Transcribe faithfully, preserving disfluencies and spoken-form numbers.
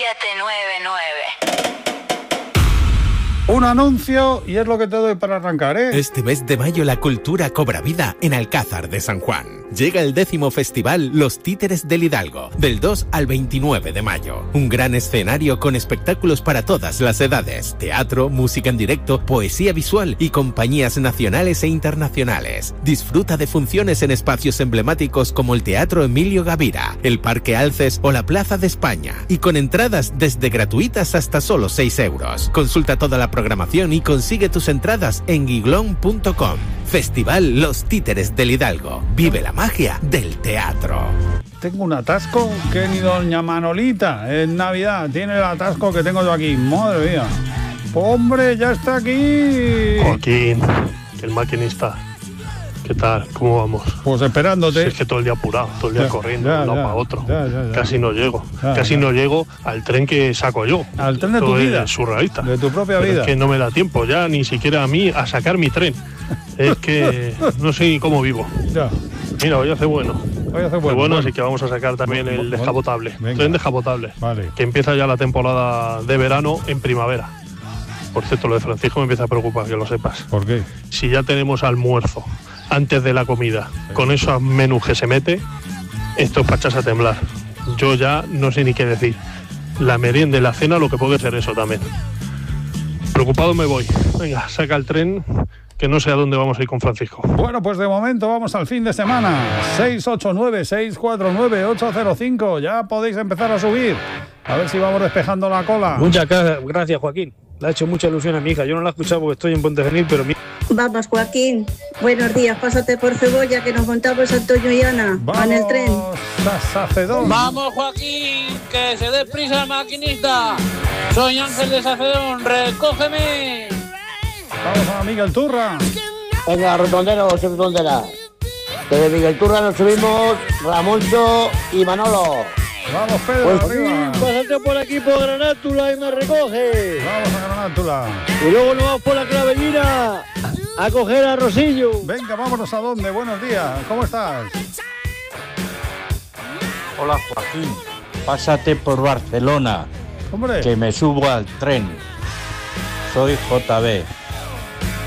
siete nueve nueve. Un anuncio y es lo que te doy para arrancar, ¿eh? Este mes de mayo la cultura cobra vida en Alcázar de San Juan. Llega el décimo festival Los Títeres del Hidalgo, del dos al veintinueve de mayo. Un gran escenario con espectáculos para todas las edades, teatro, música en directo, poesía visual y compañías nacionales e internacionales. Disfruta de funciones en espacios emblemáticos como el Teatro Emilio Gavira, el Parque Alces o la Plaza de España, y con entradas desde gratuitas hasta solo seis euros. Consulta toda la programación y consigue tus entradas en guiglón punto com. Festival Los Títeres del Hidalgo. Vive la magia del teatro. Tengo un atasco que ni doña Manolita en Navidad tiene el atasco que tengo yo aquí. Madre mía. ¡Hombre, ya está aquí! Joaquín, el maquinista. ¿Qué tal? ¿Cómo vamos? Pues esperándote. Si es que todo el día apurado, todo el día ya, corriendo ya, de un lado ya, para otro. Ya, ya, ya. Casi no llego. Ya, Casi ya. no llego al tren que saco yo. Al tren de Esto tu vida. Es surrealista. De tu propia Pero vida. Es que no me da tiempo ya ni siquiera a mí a sacar mi tren. Es que no sé ni cómo vivo. Ya. Mira, hoy hace bueno. Hoy hace Hace bueno. bueno, así que vamos a sacar también el Bueno, descapotable. venga. Tren descapotable. Vale. Que empieza ya la temporada de verano en primavera. Por cierto, lo de Francisco me empieza a preocupar, que lo sepas. ¿Por qué? Si ya tenemos almuerzo antes de la comida, con esos menús que se mete, esto es para echarse a temblar. Yo ya no sé ni qué decir. La merienda y la cena, lo que puede ser eso también. Preocupado me voy. Venga, saca el tren, que no sé a dónde vamos a ir con Francisco. Bueno, pues de momento vamos al fin de semana. seis ocho nueve, seis cuatro nueve, ocho cero cinco. Ya podéis empezar a subir. A ver si vamos despejando la cola. Muchas gracias, Joaquín. Le ha hecho mucha ilusión a mi hija. Yo no la he escuchado porque estoy en Pontegenil, pero mi... Vamos, Joaquín. Buenos días. Pásate por Cebolla, que nos montamos Antonio y Ana. Vamos En el tren. a Sacedón. Vamos, Joaquín, que se dé prisa el maquinista. Soy Ángel de Sacedón, recógeme. Vamos a Miguel Turra. Venga, rotonderos y rotonderas. Desde Miguel Turra nos subimos Ramoncho y Manolo. Vamos, Pedro, Pues arriba. Pásate por aquí por Granátula y me recoge. Vamos a Granátula. Y luego nos vamos por la Clavellina a coger a Rosillo. Venga, vámonos a dónde. Buenos días. ¿Cómo estás? Hola, Joaquín. Pásate por Barcelona, Hombre. que me subo al tren. Soy J B.